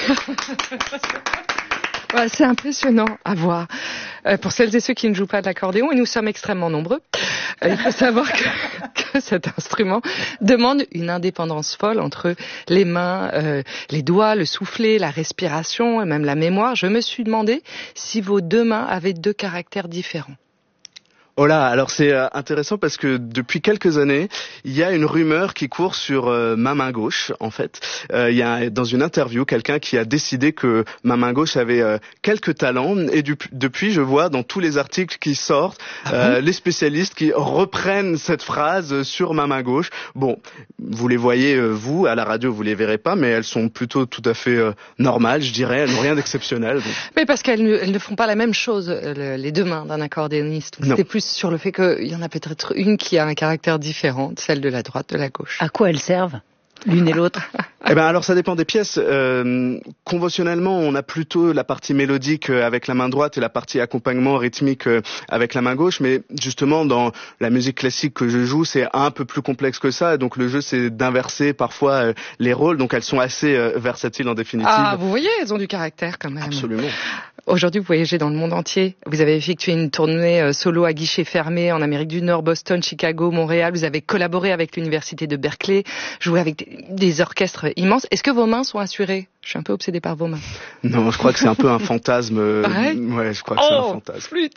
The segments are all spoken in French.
Ouais, c'est impressionnant à voir. Pour celles et ceux qui ne jouent pas de l'accordéon, et nous sommes extrêmement nombreux, il faut savoir que cet instrument demande une indépendance folle entre les mains, les doigts, le soufflet, la respiration et même la mémoire. Je me suis demandé si vos deux mains avaient deux caractères différents. Oh là, alors c'est intéressant parce que depuis quelques années, il y a une rumeur qui court sur ma main gauche, en fait. Il y a dans une interview quelqu'un qui a décidé que ma main gauche avait quelques talents et depuis je vois dans tous les articles qui sortent les spécialistes qui reprennent cette phrase sur ma main gauche. Bon, vous les voyez, vous, à la radio, vous les verrez pas, mais elles sont plutôt tout à fait normales, je dirais. Elles n'ont rien d'exceptionnel. Donc. Mais parce qu'elles ne font pas la même chose, les deux mains d'un accordéoniste. C'était plus sur le fait qu'il y en a peut-être une qui a un caractère différent, celle de la droite, de la gauche. À quoi elles servent, l'une et l'autre? Eh ben alors ça dépend des pièces. Conventionnellement, on a plutôt la partie mélodique avec la main droite et la partie accompagnement rythmique avec la main gauche. Mais justement, dans la musique classique que je joue, c'est un peu plus complexe que ça. Donc le jeu, c'est d'inverser parfois les rôles. Donc elles sont assez versatiles en définitive. Ah, vous voyez, elles ont du caractère quand même. Absolument. Aujourd'hui, vous voyagez dans le monde entier. Vous avez effectué une tournée solo à guichet fermé en Amérique du Nord, Boston, Chicago, Montréal. Vous avez collaboré avec l'université de Berkeley, joué avec des orchestres immenses. Est-ce que vos mains sont assurées? Je suis un peu obsédée par vos mains. Non, je crois que c'est un peu un fantasme. Pareil? Ouais, je crois que c'est un fantasme. Flûte.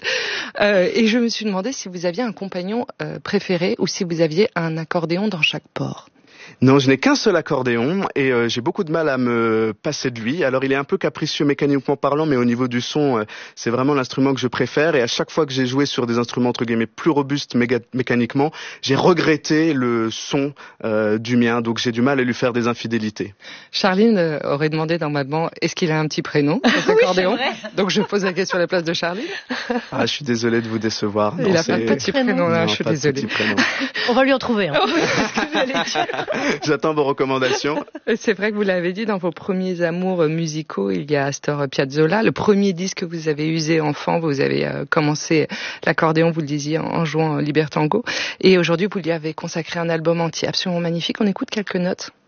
Et je me suis demandé si vous aviez un compagnon préféré ou si vous aviez un accordéon dans chaque port. Non, je n'ai qu'un seul accordéon et j'ai beaucoup de mal à me passer de lui. Alors il est un peu capricieux mécaniquement parlant, mais au niveau du son, c'est vraiment l'instrument que je préfère. Et à chaque fois que j'ai joué sur des instruments entre guillemets plus robustes mécaniquement, j'ai regretté le son du mien. Donc j'ai du mal à lui faire des infidélités. Charline aurait demandé normalement, est-ce qu'il a un petit prénom, cet accordéon? Donc je pose la question à la place de Charline. Ah, je suis désolé de vous décevoir. Il n'a pas de petit prénom là, je suis désolée. On va lui en trouver un. J'attends vos recommandations. C'est vrai que vous l'avez dit, dans vos premiers amours musicaux, il y a Astor Piazzolla. Le premier disque que vous avez usé enfant, vous avez commencé l'accordéon, vous le disiez, en jouant Libertango. Et aujourd'hui, vous lui avez consacré un album entier absolument magnifique. On écoute quelques notes.